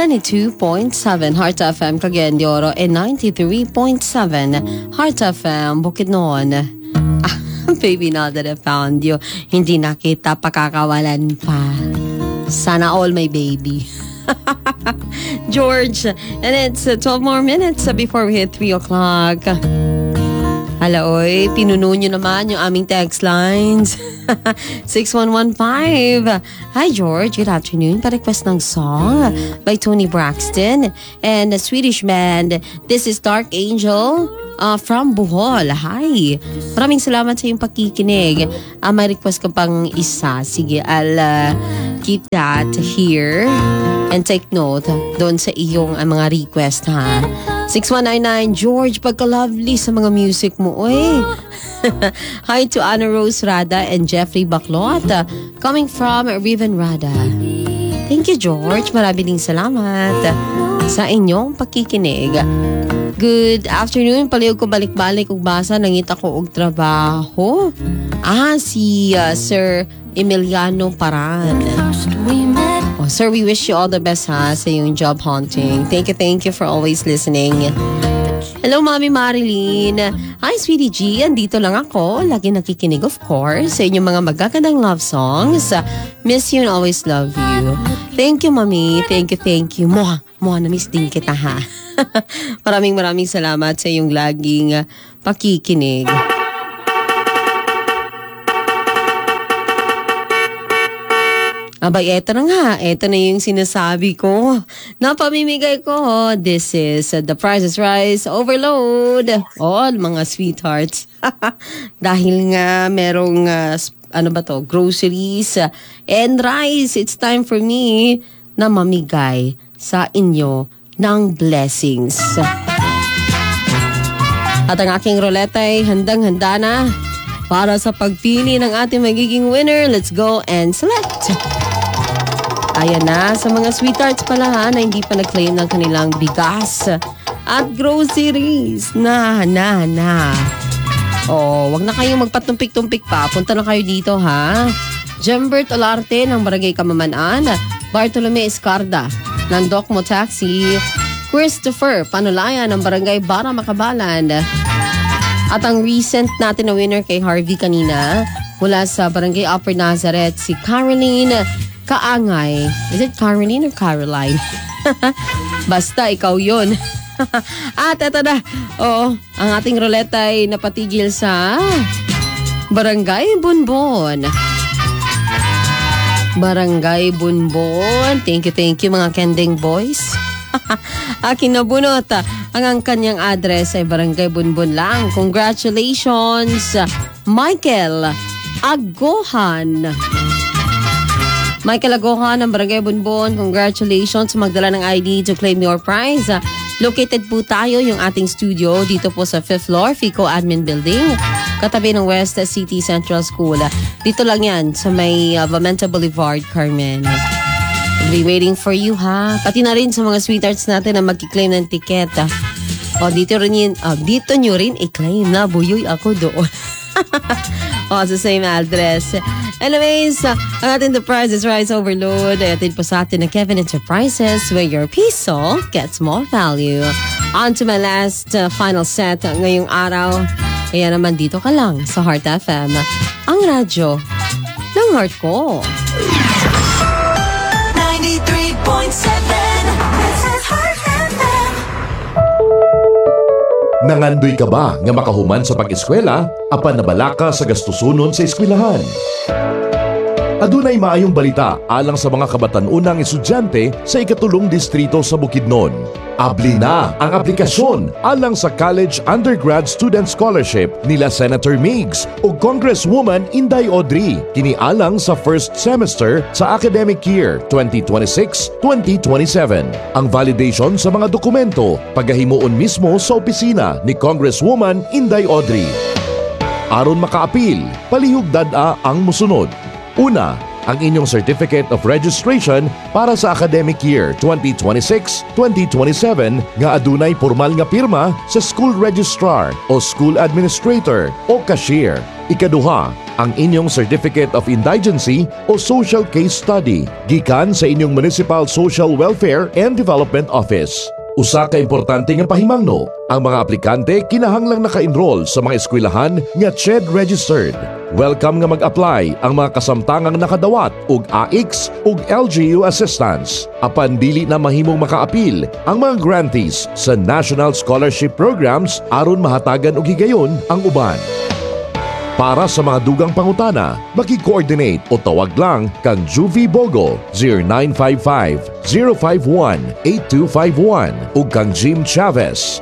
92.7 Heart FM Cagayan de Oro and 93.7 Heart FM Bukidnon. Baby, now that I found you, hindi na kita pakakawalan pa. Sana all, my baby. George, and it's 12 more minutes before we hit 3 o'clock. Hello, pinuno nyo naman yung aming text lines. 6115. Hi George, good afternoon. Pa-request ng song by Tony Braxton and the Swedish band This is Dark Angel from Bohol. Hi. Maraming salamat sa iyong pakikinig. May request ka pang isa. Sige, I'll keep that here and take note doon sa iyong mga request, ha. 6199, George, pagka-lovely sa mga music mo, oy. Hi to Anna Rose Rada and Jeffrey Baclot, coming from Riven Rada. Thank you, George. Maraming salamat sa inyong pakikinig. Good afternoon. Palihog ko balik-balik ug basa nangita ko og trabaho. Si Sir Emiliano Paran. Oh, sir, we wish you all the best, ha, sa iyong job hunting. Thank you for always listening. Hello, Mami Marilyn. Hi, Sweetie G. Andito lang ako. Lagi nakikinig, of course, sa inyong mga magagandang love songs. Miss you and always love you. Thank you, Mami. Thank you. Muha, na-miss din kita, ha. Maraming salamat sa iyong laging pakikinig. Abay, eto na nga. Eto na yung sinasabi ko. Napamimigay ko. This is The Price is Right Overload. All mga sweethearts. Dahil nga merong, groceries and rice. It's time for me na mamigay sa inyo ng blessings. At ang aking ruleta ay handang-handa na para sa pagpili ng ating magiging winner. Let's go and select. Ayan na, sa mga sweethearts pala, ha, na hindi pa nag-claim ng kanilang bigas at groceries. Na. Wag na kayong magpatumpik-tumpik pa. Punta na kayo dito, ha. Jembert Olarte ng Barangay Kamamanaan, Bartolome Escarda ng Docmo Taxi, Christopher Panulaya ng Barangay Bara Makabalan. At ang recent natin na winner kay Harvey kanina, mula sa Barangay Upper Nazareth, si Caroline Kaangay. Is it Caroline or Caroline? Basta, ikaw yun. At eto na. Ang ating ruleta ay napatigil sa Barangay Bunbon. Barangay Bunbon. Thank you mga Kending boys. Akin nabunot. Ang kanyang address ay Barangay Bunbon lang. Congratulations, Michael Agohan. Michael Agohan ng Barangay Bunbon, congratulations. Magdala ng ID to claim your prize. Located po tayo yung ating studio dito po sa 5th floor, FICO Admin Building, katabi ng West City Central School. Dito lang yan sa may Vamenta Boulevard, Carmen. We'll be waiting for you, ha. Pati na rin sa mga sweethearts natin na magkiklaim ng tiket. Dito nyo rin i-claim na buyoy ako doon. Sa same address. Anyways, ang ating The Price is Right Overload ay atin po sa atin na Kevin Enterprises, where your piso gets more value. On to my last final set ngayong araw. Kaya naman dito ka lang sa Heart FM, ang radyo ng heart ko. 93.7 This is Heart FM. Nangandoy ka ba nga makahuman sa pag-eskwela apan nabala ka sa gastusunon sa eskwelahan? Adunay maayong balita alang sa mga kabatan-unang estudyante sa ikatulong distrito sa Bukidnon. Abli na ang aplikasyon alang sa College Undergrad Student Scholarship nila Senator Migs o Congresswoman Inday Audrey kini alang sa first semester sa academic year 2026-2027. Ang validation sa mga dokumento pagahimuon mismo sa opisina ni Congresswoman Inday Audrey. Aron makaapil, palihog dad-a ang musunod. Una, ang inyong Certificate of Registration para sa academic year 2026-2027 nga adunay formal nga pirma sa school registrar o school administrator o cashier. Ikaduha, ang inyong Certificate of Indigency o Social Case Study gikan sa inyong Municipal Social Welfare and Development Office. Usa ka importante nga pahimangno, ang mga aplikante kinahanglang naka-enroll sa mga eskwelahan nga CHED registered. Welcome nga mag-apply ang mga kasamtangang nakadawat og AIX ug LGU assistance. Apan dili na mahimong maka-apil ang mga grantees sa National Scholarship Programs aron mahatagan og higayon ang uban. Para sa mga dugang pangutana, maki-coordinate o tawag lang kang Juvie Bogo 0955-051-8251 ug kang Jim Chavez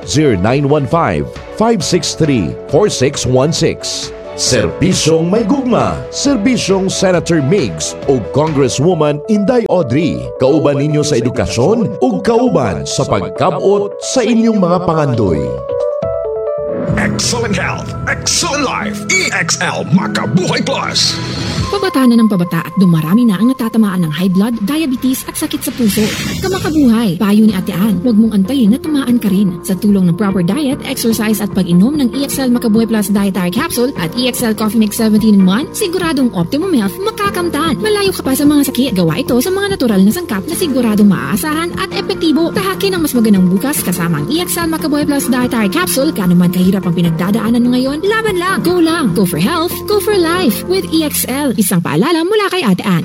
0915-563-4616. Serbisyong may gugma, serbisyong Senator Migs ug Congresswoman Inday Audrey. Kauban ninyo sa edukasyon ug kauban sa pagkabot sa inyong mga pangandoy. Excellent health, excellent life. EXL Makabuhay Plus. Pabata na ng pabata at dumarami na ang natatamaan ng high blood, diabetes at sakit sa puso. Kamakabuhay, payo ni Ate Ann, huwag mong antayin na tumaan ka rin. Sa tulong ng proper diet, exercise at pag-inom ng EXL Makabuhay Plus Dietary Capsule at EXL Coffee Mix 17-in-1, siguradong optimum health makakamtan. Malayo ka pa sa mga sakit. Gawa ito sa mga natural na sangkap na siguradong maaasahan at epektibo. Tahakin ang mas magandang bukas kasama ang EXL Makabuhay Plus Dietary Capsule. Kano man kahirap ang pinagdadaanan mo ngayon, laban lang, go lang. Go for health, go for life with EXL. Isang paalala mula kay Ate Ann.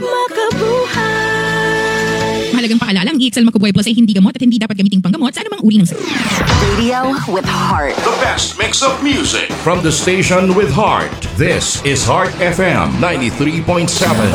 Mahalagang paalala, ang EXL Makabuhay Plus ay hindi gamot at hindi dapat gamiting panggamot sa anumang uri ng sakit. Radio with heart. The best mix of music from the station with heart. This is Heart FM 93.7.